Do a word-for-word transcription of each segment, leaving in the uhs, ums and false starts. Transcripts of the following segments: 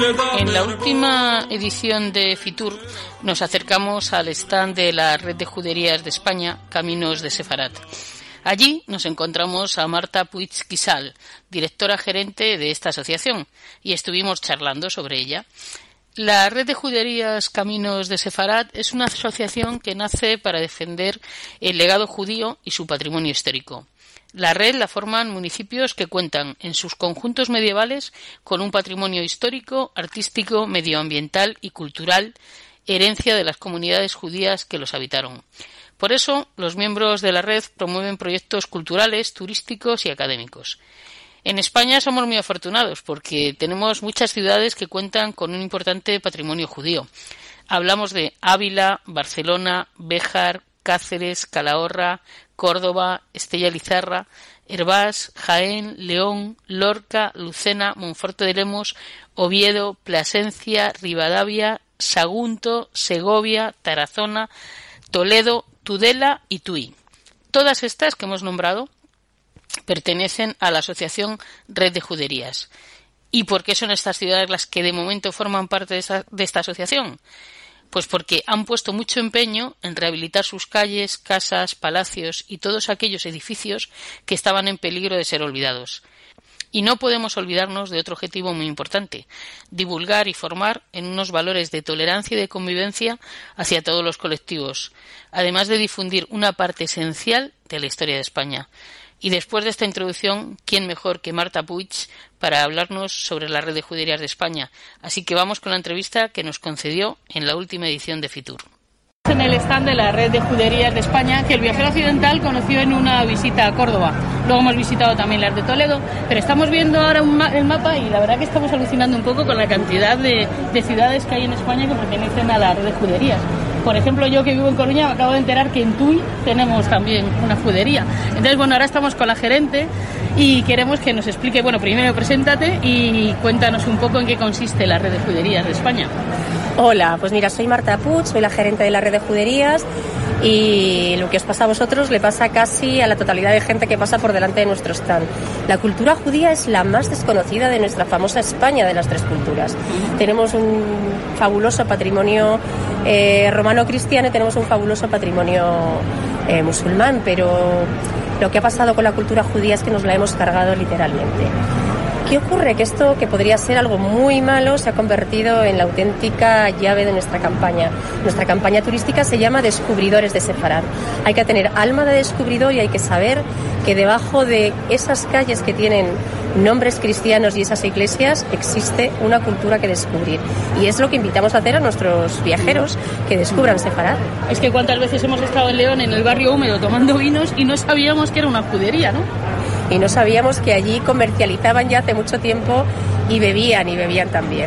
En la última edición de Fitur nos acercamos al stand de la Red de Juderías de España, Caminos de Sefarat. Allí nos encontramos a Marta Puig Quisal, directora gerente de esta asociación, y estuvimos charlando sobre ella. La Red de Juderías Caminos de Sefarat es una asociación que nace para defender el legado judío y su patrimonio histórico. La red la forman municipios que cuentan en sus conjuntos medievales con un patrimonio histórico, artístico, medioambiental y cultural, herencia de las comunidades judías que los habitaron. Por eso, los miembros de la red promueven proyectos culturales, turísticos y académicos. En España somos muy afortunados porque tenemos muchas ciudades que cuentan con un importante patrimonio judío. Hablamos de Ávila, Barcelona, Béjar, Cáceres, Calahorra, Córdoba, Estella Lizarra, Hervás, Jaén, León, Lorca, Lucena, Monforte de Lemos, Oviedo, Plasencia, Rivadavia, Sagunto, Segovia, Tarazona, Toledo, Tudela y Tui. Todas estas que hemos nombrado pertenecen a la asociación Red de Juderías. ¿Y por qué son estas ciudades las que de momento forman parte de esta, de esta asociación? Pues porque han puesto mucho empeño en rehabilitar sus calles, casas, palacios y todos aquellos edificios que estaban en peligro de ser olvidados. Y no podemos olvidarnos de otro objetivo muy importante: divulgar y formar en unos valores de tolerancia y de convivencia hacia todos los colectivos, además de difundir una parte esencial de la historia de España. Y después de esta introducción, ¿quién mejor que Marta Puig para hablarnos sobre la Red de Juderías de España? Así que vamos con la entrevista que nos concedió en la última edición de Fitur. En el stand de la Red de Juderías de España, que el viajero occidental conoció en una visita a Córdoba. Luego hemos visitado también las de Toledo, pero estamos viendo ahora un ma- el mapa y la verdad que estamos alucinando un poco con la cantidad de, de ciudades que hay en España que pertenecen a la Red de Juderías. Por ejemplo, yo que vivo en Coruña me acabo de enterar que en Tui tenemos también una judería. Entonces, bueno, ahora estamos con la gerente y queremos que nos explique, bueno, primero preséntate y cuéntanos un poco en qué consiste la Red de Juderías de España. Hola, pues mira, soy Marta Puig, soy la gerente de la Red de Juderías y lo que os pasa a vosotros le pasa casi a la totalidad de gente que pasa por delante de nuestro stand. La cultura judía es la más desconocida de nuestra famosa España de las tres culturas. Tenemos un fabuloso patrimonio eh, romano-cristiano y tenemos un fabuloso patrimonio eh, musulmán, pero lo que ha pasado con la cultura judía es que nos la hemos cargado literalmente. ¿Qué ocurre? Que esto, que podría ser algo muy malo, se ha convertido en la auténtica llave de nuestra campaña. Nuestra campaña turística se llama Descubridores de Sefarat. Hay que tener alma de descubridor y hay que saber que debajo de esas calles que tienen nombres cristianos y esas iglesias existe una cultura que descubrir. Y es lo que invitamos a hacer a nuestros viajeros, que descubran Sefarat. Es que cuántas veces hemos estado en León, en el barrio húmedo, tomando vinos y no sabíamos que era una judería, ¿no? Y no sabíamos que allí comercializaban ya hace mucho tiempo y bebían, y bebían también.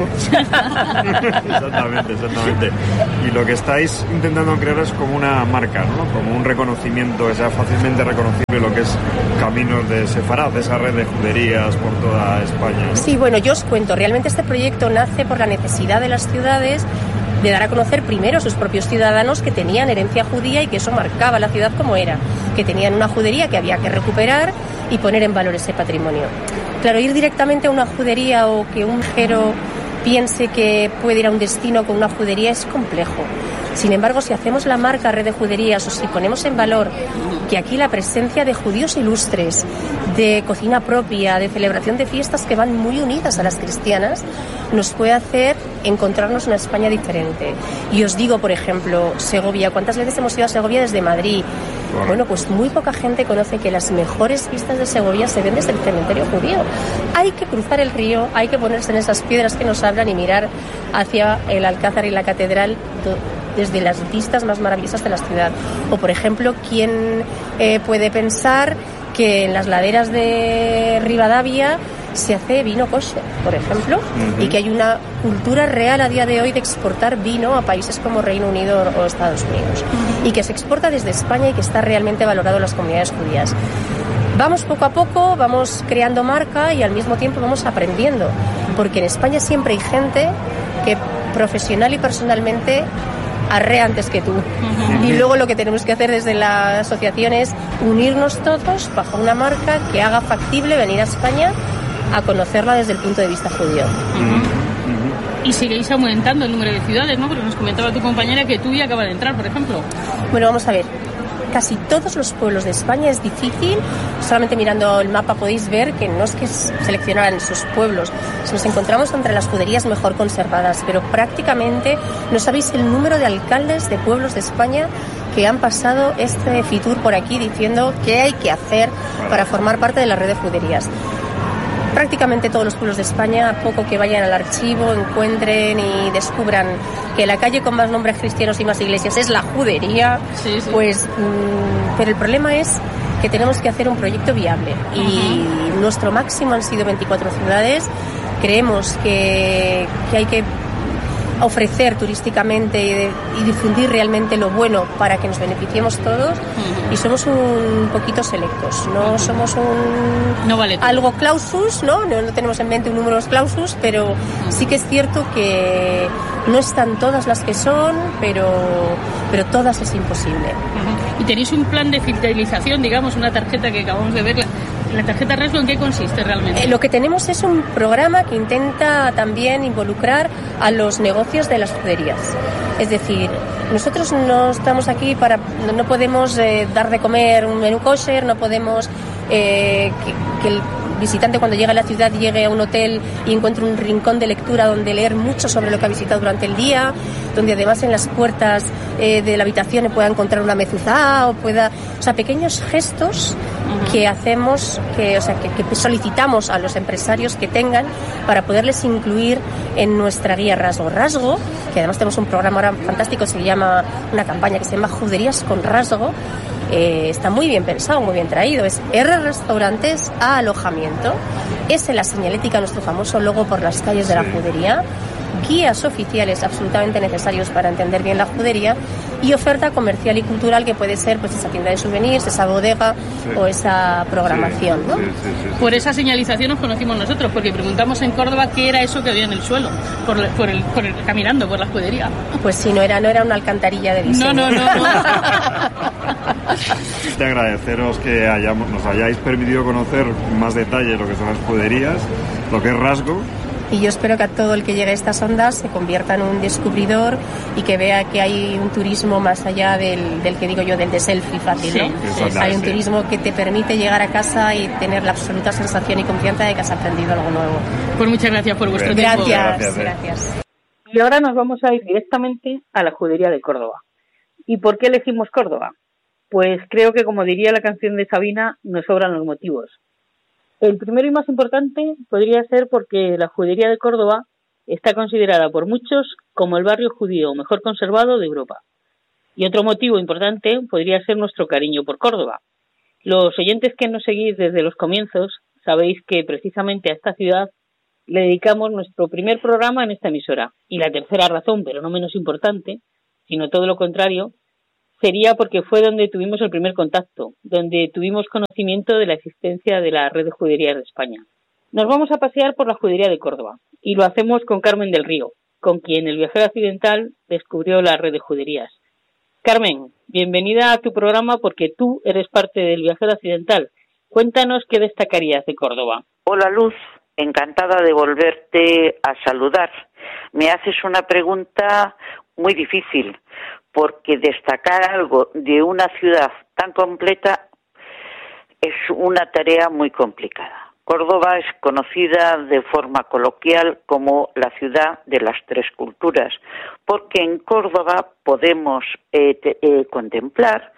Exactamente, exactamente. Y lo que estáis intentando crear es como una marca, ¿no? Como un reconocimiento que sea fácilmente reconocible, lo que es Caminos de Sefarat, esa red de juderías por toda España, ¿no? Sí, bueno, yo os cuento, realmente este proyecto nace por la necesidad de las ciudades de dar a conocer primero a sus propios ciudadanos que tenían herencia judía y que eso marcaba la ciudad como era, que tenían una judería que había que recuperar y poner en valor ese patrimonio. Claro, ir directamente a una judería o que un viajero piense que puede ir a un destino con una judería es complejo. Sin embargo, si hacemos la marca Red de Juderías o si ponemos en valor que aquí la presencia de judíos ilustres, de cocina propia, de celebración de fiestas que van muy unidas a las cristianas, nos puede hacer encontrarnos una España diferente. Y os digo, por ejemplo, Segovia. ¿Cuántas veces hemos ido a Segovia desde Madrid? Bueno, pues muy poca gente conoce que las mejores vistas de Segovia se ven desde el cementerio judío. Hay que cruzar el río, hay que ponerse en esas piedras que nos hablan y mirar hacia el Alcázar y la catedral desde las vistas más maravillosas de la ciudad. O, por ejemplo, ¿quién eh, puede pensar que en las laderas de Rivadavia se hace vino kosher, por ejemplo, uh-huh. y que hay una cultura real a día de hoy de exportar vino a países como Reino Unido o Estados Unidos, uh-huh. y que se exporta desde España y que está realmente valorado en las comunidades judías? Vamos poco a poco, vamos creando marca y al mismo tiempo vamos aprendiendo, porque en España siempre hay gente que profesional y personalmente arrea antes que tú. Uh-huh. Y luego lo que tenemos que hacer desde la asociación es unirnos todos bajo una marca que haga factible venir a España a conocerla desde el punto de vista judío. Uh-huh. Uh-huh. Y seguís aumentando el número de ciudades, ¿no? Porque nos comentaba tu compañera que Tubi acaba de entrar, por ejemplo. Bueno, vamos a ver. Casi todos los pueblos de España es difícil. Solamente mirando el mapa podéis ver que no es que seleccionaran sus pueblos. Nos encontramos entre las juderías mejor conservadas, pero prácticamente no sabéis el número de alcaldes de pueblos de España que han pasado este Fitur por aquí diciendo qué hay que hacer para formar parte de la red de juderías. Prácticamente todos los pueblos de España, a poco que vayan al archivo, encuentren y descubran que la calle con más nombres cristianos y más iglesias es la judería, sí, sí. pues mmm, pero el problema es que tenemos que hacer un proyecto viable y uh-huh. nuestro máximo han sido veinticuatro ciudades. Creemos que, que hay que ofrecer turísticamente y, y difundir realmente lo bueno para que nos beneficiemos todos uh-huh. y somos un poquito selectos, no uh-huh. somos un no vale algo clausus, ¿no? ¿no? No tenemos en mente un número clausus, pero uh-huh. sí que es cierto que no están todas las que son, pero, pero todas es imposible. Uh-huh. ¿Y tenéis un plan de fidelización, digamos, una tarjeta que acabamos de ver? ¿La tarjeta Rasgo en qué consiste realmente? Eh, lo que tenemos es un programa que intenta también involucrar a los negocios de las juderías. Es decir, nosotros no estamos aquí para... No, no podemos eh, dar de comer un menú kosher, no podemos eh, que, que el visitante cuando llega a la ciudad llegue a un hotel y encuentre un rincón de lectura donde leer mucho sobre lo que ha visitado durante el día, donde además en las puertas eh, de la habitación pueda encontrar una mezuzá o pueda... O sea, pequeños gestos uh-huh. que hacemos, que, o sea, que, que solicitamos a los empresarios que tengan para poderles incluir en nuestra guía Rasgo. Rasgo, que además tenemos un programa ahora fantástico, se llama, una campaña que se llama Juderías con Rasgo. Eh, está muy bien pensado, muy bien traído. Es R restaurantes a alojamiento. Es en la señalética nuestro famoso logo por las calles de la judería. Guías oficiales absolutamente necesarios para entender bien la judería y oferta comercial y cultural que puede ser pues esa tienda de souvenirs, esa bodega sí. o esa programación, sí, ¿no? Sí, sí, sí, sí. Por esa señalización nos conocimos nosotros, porque preguntamos en Córdoba qué era eso que había en el suelo, por, por, el, por el, caminando por la judería. Pues sí, no era, no era una alcantarilla de diseño. No, no, no. no. Te agradeceros que hayamos, nos hayáis permitido conocer más detalle lo que son las juderías, lo que es Rasgo. Y yo espero que a todo el que llegue a estas ondas se convierta en un descubridor y que vea que hay un turismo más allá del, del que digo yo, del de selfie fácil, sí, ¿no? Sí, hay un turismo que te permite llegar a casa y tener la absoluta sensación y confianza de que has aprendido algo nuevo. Pues muchas gracias por vuestro gracias, tiempo. Gracias, gracias. Y ahora nos vamos a ir directamente a la judería de Córdoba. ¿Y por qué elegimos Córdoba? Pues creo que, como diría la canción de Sabina, nos sobran los motivos. El primero y más importante podría ser porque la judería de Córdoba está considerada por muchos como el barrio judío mejor conservado de Europa. Y otro motivo importante podría ser nuestro cariño por Córdoba. Los oyentes que nos seguís desde los comienzos sabéis que precisamente a esta ciudad le dedicamos nuestro primer programa en esta emisora. Y la tercera razón, pero no menos importante, sino todo lo contrario, sería porque fue donde tuvimos el primer contacto, donde tuvimos conocimiento de la existencia de la red de juderías de España. Nos vamos a pasear por la judería de Córdoba y lo hacemos con Carmen del Río, con quien el viajero accidental descubrió la red de juderías. Carmen, bienvenida a tu programa porque tú eres parte del viajero accidental. Cuéntanos qué destacarías de Córdoba. Hola Luz, encantada de volverte a saludar. Me haces una pregunta muy difícil, porque destacar algo de una ciudad tan completa es una tarea muy complicada. Córdoba es conocida de forma coloquial como la ciudad de las tres culturas, porque en Córdoba podemos eh, te, eh, contemplar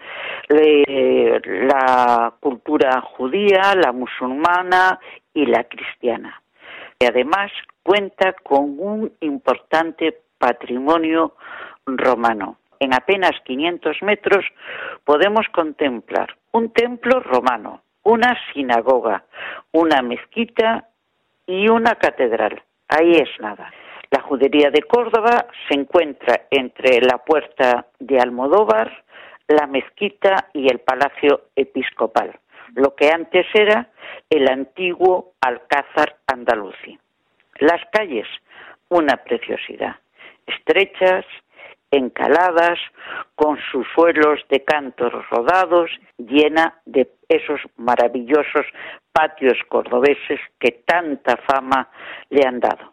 eh, la cultura judía, la musulmana y la cristiana. Y además cuenta con un importante patrimonio romano. En apenas quinientos metros podemos contemplar un templo romano, una sinagoga, una mezquita y una catedral. Ahí es nada. La judería de Córdoba se encuentra entre la puerta de Almodóvar, la mezquita y el palacio episcopal, lo que antes era el antiguo Alcázar andalusí. Las calles, una preciosidad, estrechas, encaladas, con sus suelos de cantos rodados, llena de esos maravillosos patios cordobeses que tanta fama le han dado.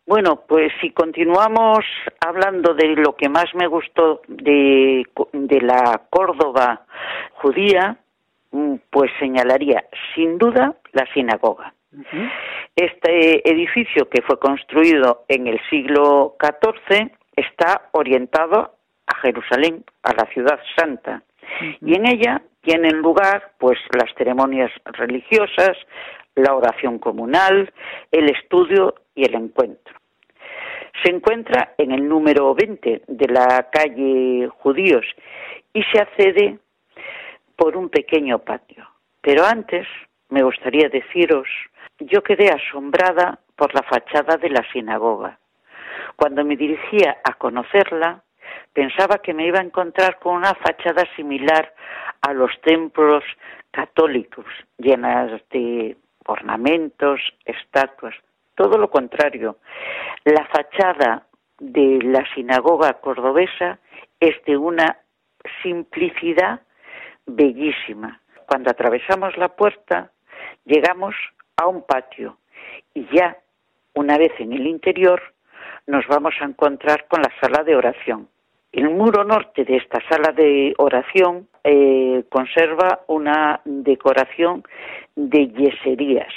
Bueno, pues si continuamos hablando de lo que más me gustó de, de la Córdoba judía, pues señalaría sin duda la sinagoga. Uh-huh. Este edificio, que fue construido en el siglo catorce, está orientado a Jerusalén, a la ciudad santa, uh-huh. y en ella tienen lugar pues las ceremonias religiosas, la oración comunal, el estudio y el encuentro. Se encuentra en el número veinte de la calle Judíos y se accede por un pequeño patio. Pero antes me gustaría deciros, yo quedé asombrada por la fachada de la sinagoga. Cuando me dirigía a conocerla, pensaba que me iba a encontrar con una fachada similar a los templos católicos, llenas de ornamentos, estatuas. Todo lo contrario. La fachada de la sinagoga cordobesa es de una simplicidad bellísima. Cuando atravesamos la puerta, llegamos a un patio y ya, una vez en el interior, nos vamos a encontrar con la sala de oración. El muro norte de esta sala de oración eh, conserva una decoración de yeserías,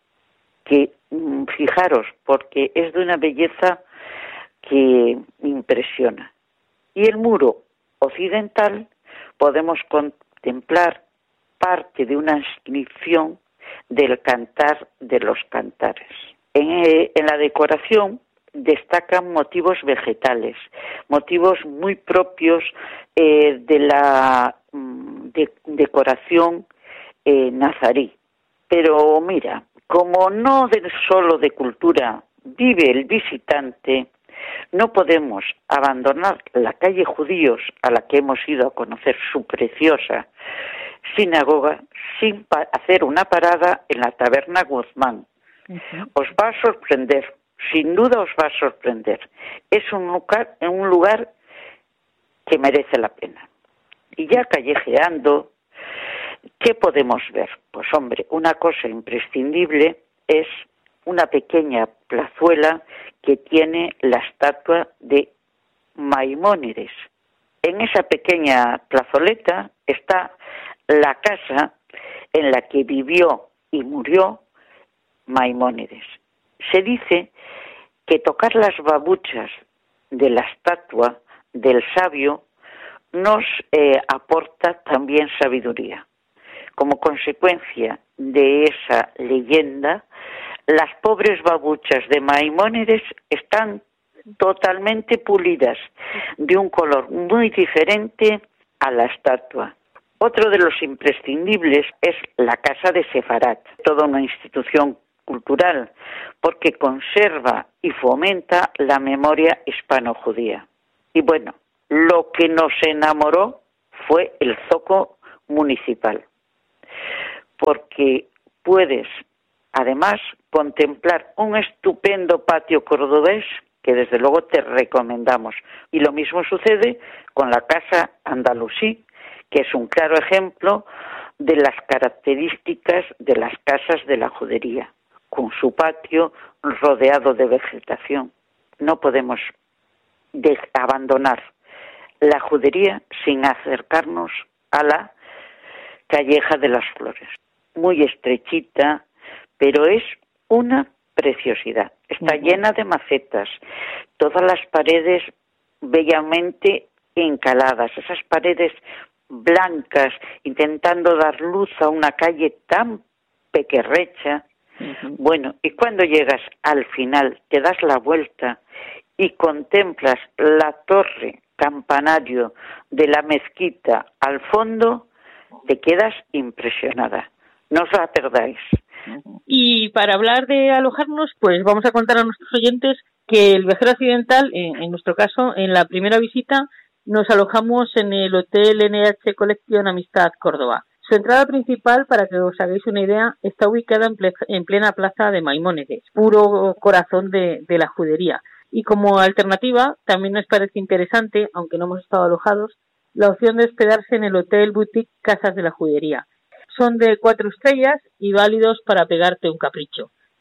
que fijaros, porque es de una belleza que impresiona. Y el muro occidental podemos contemplar parte de una inscripción del Cantar de los Cantares. En, eh, en la decoración destacan motivos vegetales, motivos muy propios eh, de la de, decoración eh, nazarí. Pero mira, como no de, solo de cultura vive el visitante, no podemos abandonar la calle Judíos, a la que hemos ido a conocer su preciosa sinagoga, sin pa- hacer una parada en la taberna Guzmán. Uh-huh. Os va a sorprender, sin duda os va a sorprender. Es un lugar, un lugar que merece la pena. Y ya callejeando, ¿qué podemos ver? Pues hombre, una cosa imprescindible es una pequeña plazuela que tiene la estatua de Maimónides. En esa pequeña plazoleta está la casa en la que vivió y murió Maimónides. Se dice que tocar las babuchas de la estatua del sabio nos eh, aporta también sabiduría. Como consecuencia de esa leyenda, las pobres babuchas de Maimónides están totalmente pulidas, de un color muy diferente a la estatua. Otro de los imprescindibles es la Casa de Sefarat, toda una institución cultural, porque conserva y fomenta la memoria hispano-judía. Y bueno, lo que nos enamoró fue el zoco municipal, porque puedes además contemplar un estupendo patio cordobés que desde luego te recomendamos. Y lo mismo sucede con la Casa Andalusí, que es un claro ejemplo de las características de las casas de la judería, con su patio rodeado de vegetación. No podemos de- abandonar la judería sin acercarnos a la Calleja de las Flores. Muy estrechita, pero es una preciosidad. Está uh-huh. llena de macetas, todas las paredes bellamente encaladas, esas paredes blancas, intentando dar luz a una calle tan pequerrecha. Uh-huh. Bueno, y cuando llegas al final, te das la vuelta y contemplas la torre campanario de la mezquita al fondo, te quedas impresionada. No os la perdáis. Y para hablar de alojarnos, pues vamos a contar a nuestros oyentes que el viajero occidental, en, en nuestro caso, en la primera visita, nos alojamos en el Hotel N H Collection Amistad Córdoba. Su entrada principal, para que os hagáis una idea, está ubicada en, ple- en plena plaza de Maimónides, puro corazón de, de la judería. Y como alternativa, también nos parece interesante, aunque no hemos estado alojados, la opción de hospedarse en el Hotel Boutique Casas de la Judería. Son de cuatro estrellas y válidos para pegarte un capricho.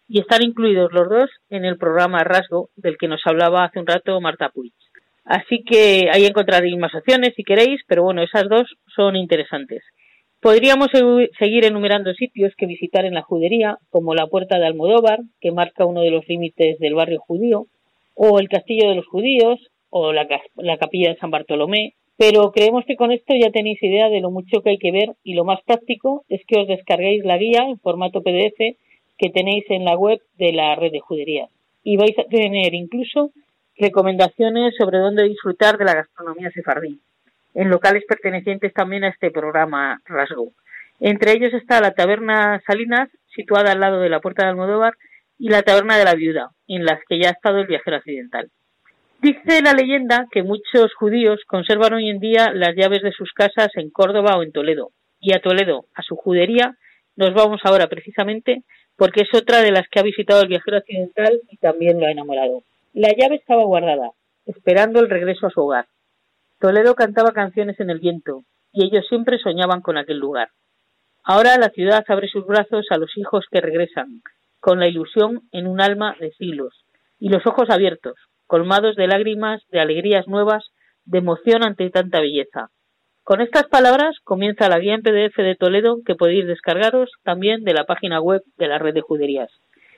y están incluidos los dos en el programa Rasgo, del que nos hablaba hace un rato Marta Puig. Así que ahí encontraréis más opciones si queréis, pero bueno, esas dos son interesantes. Podríamos seguir enumerando sitios que visitar en la judería, como la Puerta de Almodóvar, que marca uno de los límites del barrio judío, o el Castillo de los Judíos, o la, la Capilla de San Bartolomé, pero creemos que con esto ya tenéis idea de lo mucho que hay que ver, y lo más práctico es que os descarguéis la guía en formato P D F que tenéis en la web de la Red de Juderías. Y vais a tener incluso recomendaciones sobre dónde disfrutar de la gastronomía sefardí, en locales pertenecientes también a este programa Rasgo. Entre ellos está la Taberna Salinas, situada al lado de la Puerta de Almodóvar, y la Taberna de la Viuda, en las que ya ha estado el viajero occidental. Dice la leyenda que muchos judíos conservan hoy en día las llaves de sus casas en Córdoba o en Toledo, y a Toledo, a su judería, nos vamos ahora precisamente porque es otra de las que ha visitado el viajero occidental y también lo ha enamorado. La llave estaba guardada, esperando el regreso a su hogar. Toledo cantaba canciones en el viento, y ellos siempre soñaban con aquel lugar. Ahora la ciudad abre sus brazos a los hijos que regresan, con la ilusión en un alma de siglos, y los ojos abiertos, colmados de lágrimas, de alegrías nuevas, de emoción ante tanta belleza. Con estas palabras comienza la guía en P D F de Toledo que podéis descargaros también de la página web de la Red de Juderías.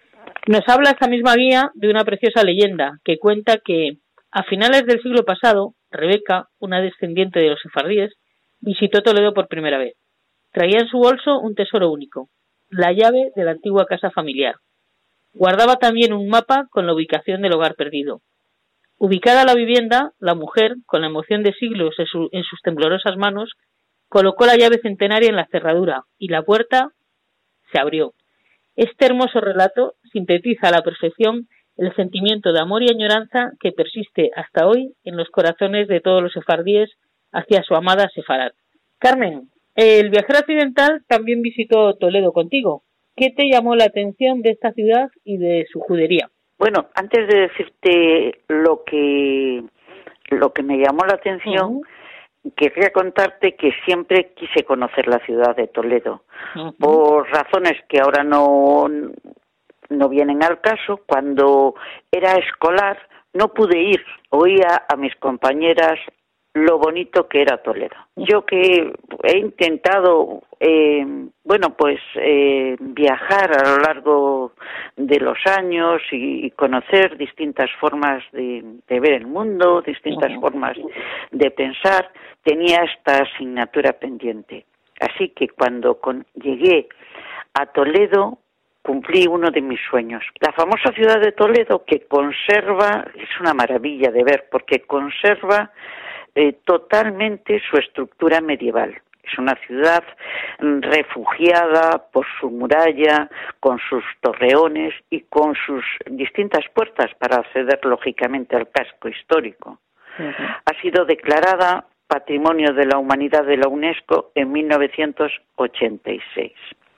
Nos habla esta misma guía de una preciosa leyenda que cuenta que a finales del siglo pasado, Rebeca, una descendiente de los sefardíes, visitó Toledo por primera vez. Traía en su bolso un tesoro único, la llave de la antigua casa familiar. Guardaba también un mapa con la ubicación del hogar perdido. Ubicada la vivienda, la mujer, con la emoción de siglos en, su, en sus temblorosas manos, colocó la llave centenaria en la cerradura y la puerta se abrió. Este hermoso relato sintetiza a la perfección el sentimiento de amor y añoranza que persiste hasta hoy en los corazones de todos los sefardíes hacia su amada Sefarat. Carmen, el viajero occidental también visitó Toledo contigo. ¿Qué te llamó la atención de esta ciudad y de su judería? Bueno, antes de decirte lo que lo que me llamó la atención, uh-huh. querría contarte que siempre quise conocer la ciudad de Toledo, uh-huh. por razones que ahora no, no vienen al caso. Cuando era escolar no pude ir, oía a mis compañeras lo bonito que era Toledo. Yo que he intentado, eh, bueno, pues eh, viajar a lo largo de los años y, y conocer distintas formas de, de ver el mundo, distintas uh-huh. formas de pensar, tenía esta asignatura pendiente. Así que cuando con, llegué a Toledo, cumplí uno de mis sueños. La famosa ciudad de Toledo, que conserva, es una maravilla de ver, porque conserva Eh, totalmente su estructura medieval. Es una ciudad refugiada por su muralla, con sus torreones y con sus distintas puertas para acceder lógicamente al casco histórico. Uh-huh. Ha sido declarada Patrimonio de la Humanidad de la UNESCO en mil novecientos ochenta y seis.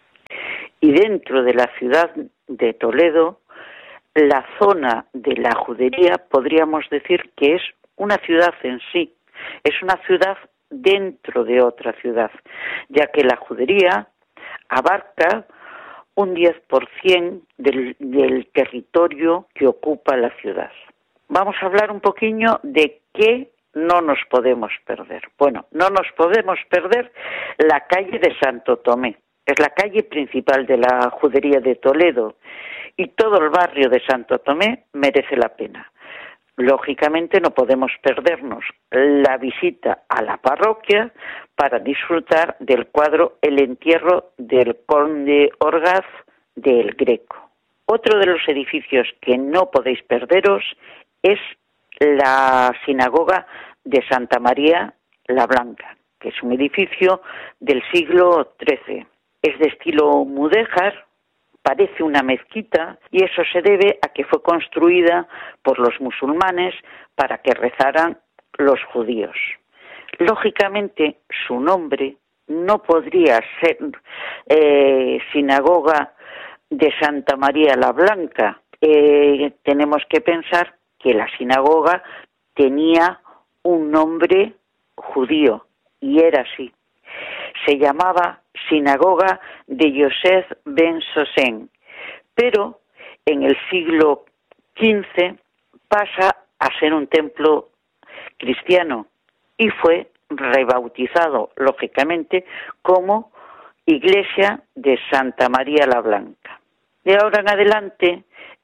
Y dentro de la ciudad de Toledo, la zona de la judería podríamos decir que es una ciudad en sí. Es una ciudad dentro de otra ciudad, ya que la judería abarca un diez por ciento del, del territorio que ocupa la ciudad. Vamos a hablar un poquillo de qué no nos podemos perder. Bueno, no nos podemos perder la calle de Santo Tomé. Es la calle principal de la judería de Toledo y todo el barrio de Santo Tomé merece la pena. Lógicamente no podemos perdernos la visita a la parroquia para disfrutar del cuadro El entierro del conde Orgaz del Greco. Otro de los edificios que no podéis perderos es la sinagoga de Santa María la Blanca, que es un edificio del siglo trece. Es de estilo mudéjar, parece una mezquita, y eso se debe a que fue construida por los musulmanes para que rezaran los judíos. Lógicamente, su nombre no podría ser eh, sinagoga de Santa María la Blanca. Eh, tenemos que pensar que la sinagoga tenía un nombre judío, y era así. Se llamaba Sinagoga de Yosef ben Sosén, pero en el siglo quince pasa a ser un templo cristiano y fue rebautizado, lógicamente, como Iglesia de Santa María la Blanca. De ahora en adelante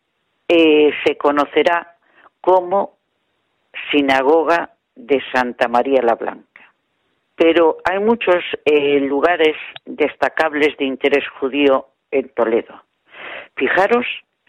eh, se conocerá como Sinagoga de Santa María la Blanca. Pero hay muchos eh, lugares destacables de interés judío en Toledo. Fijaros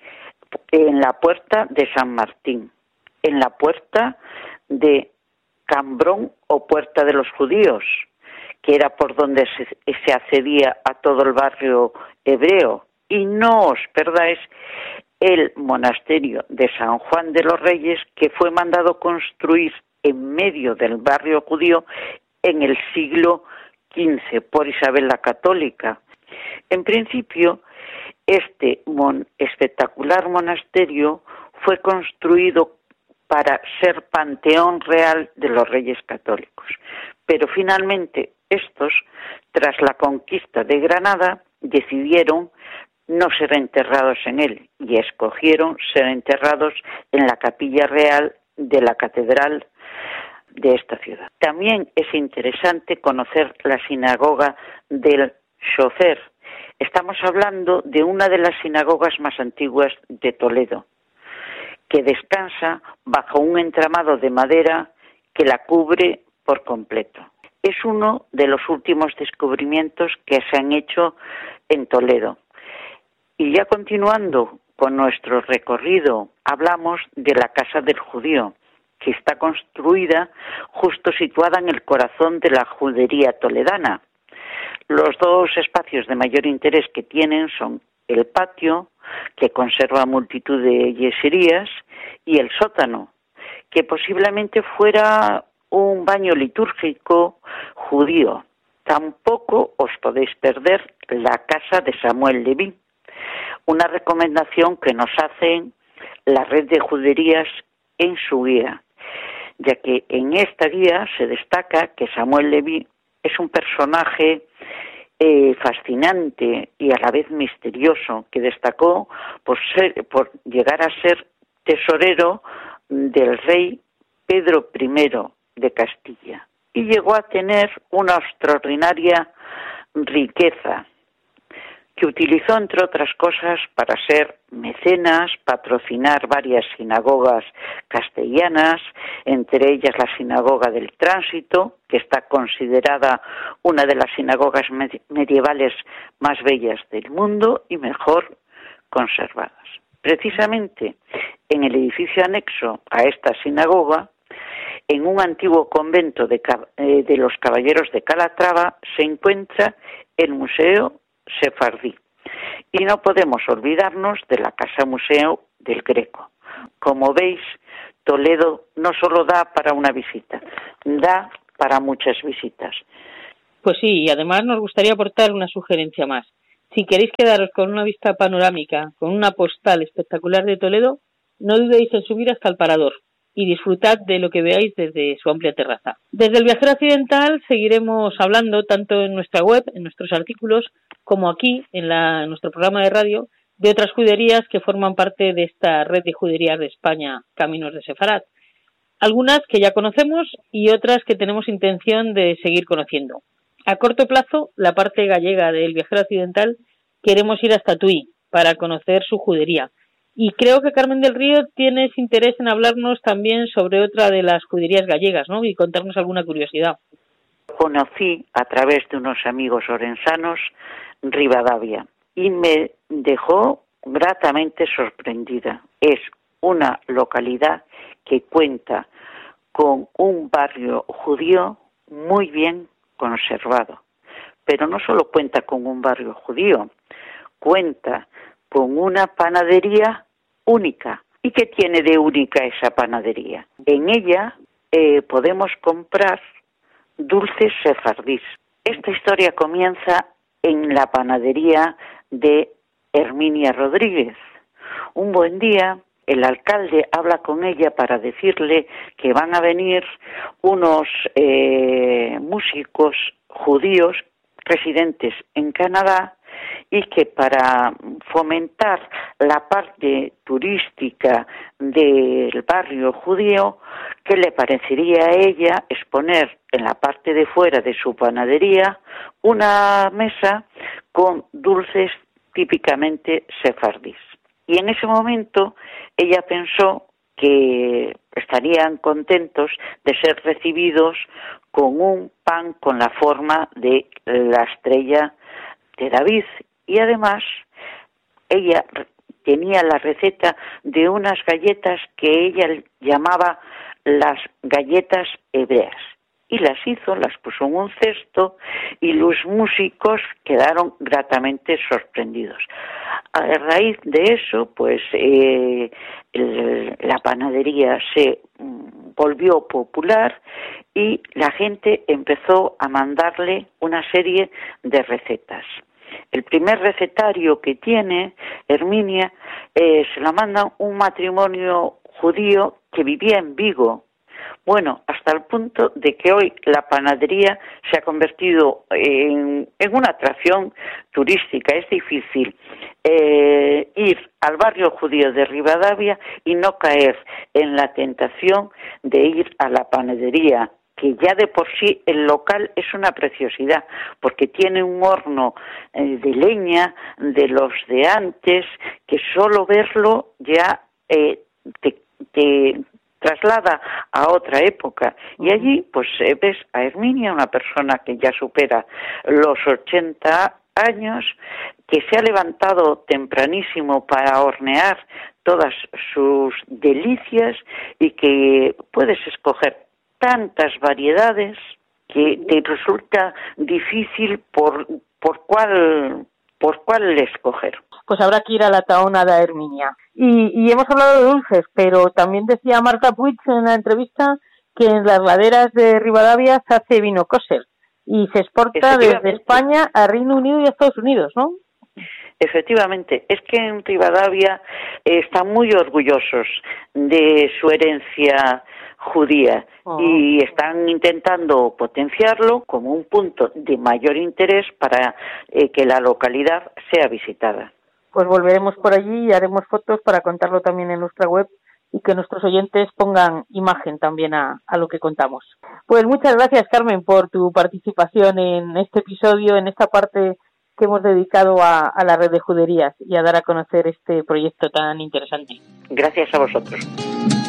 en la puerta de San Martín, en la puerta de Cambrón o Puerta de los Judíos, que era por donde se, se accedía a todo el barrio hebreo. Y no os perdáis el monasterio de San Juan de los Reyes, que fue mandado construir en medio del barrio judío en el siglo quince por Isabel la Católica. En principio, este mon- espectacular monasterio fue construido para ser panteón real de los reyes católicos. Pero finalmente estos, tras la conquista de Granada, decidieron no ser enterrados en él y escogieron ser enterrados en la capilla real de la catedral de esta ciudad. También es interesante conocer la sinagoga del Shofar. Estamos hablando de una de las sinagogas más antiguas de Toledo, que descansa bajo un entramado de madera que la cubre por completo. Es uno de los últimos descubrimientos que se han hecho en Toledo. Y ya continuando con nuestro recorrido, hablamos de la Casa del Judío, que está construida justo situada en el corazón de la judería toledana. Los dos espacios de mayor interés que tienen son el patio, que conserva multitud de yeserías, y el sótano, que posiblemente fuera un baño litúrgico judío. Tampoco os podéis perder la casa de Samuel Leví, una recomendación que nos hacen la red de juderías en su guía, ya que en esta guía se destaca que Samuel Leví es un personaje eh, fascinante y a la vez misterioso, que destacó por ser, por llegar a ser tesorero del rey Pedro primero de Castilla, y llegó a tener una extraordinaria riqueza, que utilizó, entre otras cosas, para ser mecenas, patrocinar varias sinagogas castellanas, entre ellas la Sinagoga del Tránsito, que está considerada una de las sinagogas medievales más bellas del mundo y mejor conservadas. Precisamente en el edificio anexo a esta sinagoga, en un antiguo convento de, eh, de los Caballeros de Calatrava, se encuentra el Museo Sefardí. Y no podemos olvidarnos de la Casa Museo del Greco. Como veis, Toledo no solo da para una visita, da para muchas visitas. Pues sí, y además nos gustaría aportar una sugerencia más. Si queréis quedaros con una vista panorámica, con una postal espectacular de Toledo, no dudéis en subir hasta el Parador y disfrutad de lo que veáis desde su amplia terraza. Desde el Viajero Occidental seguiremos hablando tanto en nuestra web, en nuestros artículos, como aquí, en, la, en nuestro programa de radio, de otras juderías que forman parte de esta red de juderías de España, Caminos de Sefarat. Algunas que ya conocemos y otras que tenemos intención de seguir conociendo. A corto plazo, la parte gallega del Viajero Occidental, queremos ir hasta Tui para conocer su judería. Y creo que Carmen del Río tienes interés en hablarnos también sobre otra de las juderías gallegas, ¿no? Y contarnos alguna curiosidad. Conocí a través de unos amigos orensanos Rivadavia y me dejó gratamente sorprendida. Es una localidad que cuenta con un barrio judío muy bien conservado. Pero no solo cuenta con un barrio judío, cuenta con una panadería única. ¿Y qué tiene de única esa panadería? En ella eh, podemos comprar dulces sefardíes. Esta historia comienza en la panadería de Herminia Rodríguez. Un buen día, el alcalde habla con ella para decirle que van a venir unos eh, músicos judíos residentes en Canadá y que para fomentar la parte turística del barrio judío, ¿qué le parecería a ella exponer en la parte de fuera de su panadería una mesa con dulces típicamente sefardíes? Y en ese momento ella pensó que estarían contentos de ser recibidos con un pan con la forma de la estrella de David. Y además ella tenía la receta de unas galletas que ella llamaba las galletas hebreas. Y las hizo, las puso en un cesto y los músicos quedaron gratamente sorprendidos. A raíz de eso, pues eh, el, la panadería se mm, volvió popular y la gente empezó a mandarle una serie de recetas. El primer recetario que tiene Herminia eh, se la manda un matrimonio judío que vivía en Vigo. Bueno, hasta el punto de que hoy la panadería se ha convertido en, en una atracción turística. Es difícil eh, ir al barrio judío de Rivadavia y no caer en la tentación de ir a la panadería, que ya de por sí el local es una preciosidad, porque tiene un horno eh, de leña de los de antes, que solo verlo ya eh, te, te traslada a otra época. Y allí pues eh, ves a Herminia, una persona que ya supera los ochenta años, que se ha levantado tempranísimo para hornear todas sus delicias y que puedes escoger tantas variedades que te resulta difícil por por cuál por cuál escoger. Pues habrá que ir a la taona de Herminia. Y, y hemos hablado de dulces, pero también decía Marta Puig en la entrevista que en las laderas de Rivadavia se hace vino kosher y se exporta desde España a Reino Unido y a Estados Unidos, ¿no? Efectivamente, es que en Rivadavia eh, están muy orgullosos de su herencia judía oh. y están intentando potenciarlo como un punto de mayor interés para eh, que la localidad sea visitada. Pues volveremos por allí y haremos fotos para contarlo también en nuestra web y que nuestros oyentes pongan imagen también a, a lo que contamos. Pues muchas gracias, Carmen, por tu participación en este episodio, en esta parte que hemos dedicado a, a la red de juderías y a dar a conocer este proyecto tan interesante. Gracias a vosotros.